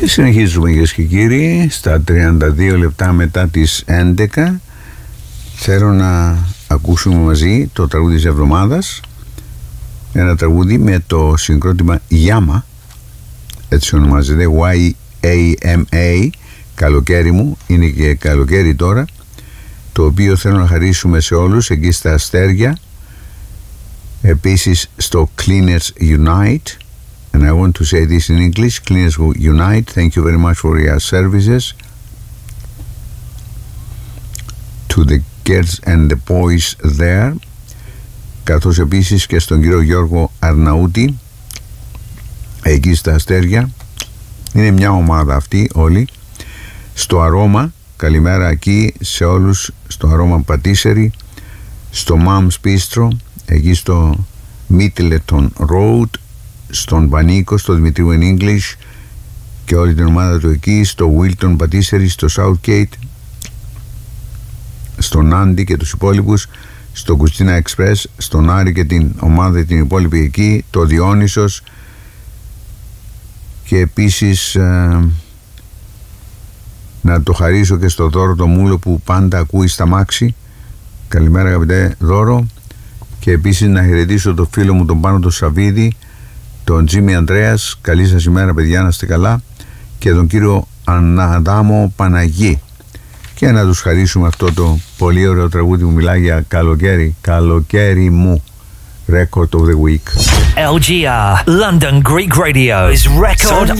Και συνεχίζουμε, κυρίες και κύριοι, στα 32 λεπτά μετά τις 11. Θέλω να ακούσουμε μαζί το τραγούδι της εβδομάδας. Ένα τραγούδι με το συγκρότημα Yama, έτσι ονομάζεται, Y-A-M-A, καλοκαίρι μου, είναι και καλοκαίρι τώρα, το οποίο θέλω να χαρίσουμε σε όλους εκεί στα αστέρια. Επίσης στο Cleaners Unite, and I want to say this in English, Cleaners Unite, thank you very much for your services to the girls and the boys there, καθώς επίσης και στον κύριο Γιώργο Αρναούτη εκεί στα αστέρια. Είναι μια ομάδα αυτή όλοι. Στο Αρώμα, καλημέρα εκεί σε όλους, στο Αρώμα Πατήσερη, στο Mom's Bistro εκεί στο Middleton Road, στον Πανίκο, στο Δημητρίου in English και όλη την ομάδα του εκεί, στο Wilton Πατήσερη, στο Southgate, στον Άντι και τους υπόλοιπους, στο Κουστίνα Express, στον Άρη και την ομάδα την υπόλοιπη εκεί, το Διόνυσος, και επίσης να το χαρίσω και στο Δώρο το Μούλο που πάντα ακούει στα μάξι. Καλημέρα αγαπητέ Δώρο. Και επίσης να χαιρετήσω το φίλο μου τον Πάνο τον Σαββίδη, τον Τζίμι Ανδρέας, καλή σας ημέρα παιδιά, να είστε καλά, και τον κύριο Αναδάμο Παναγή, και να τους χαρίσουμε αυτό το πολύ ωραίο τραγούδι που μιλάει για καλοκαίρι, καλοκαίρι μου, Record of the Week. LGR, London Greek Radio's Record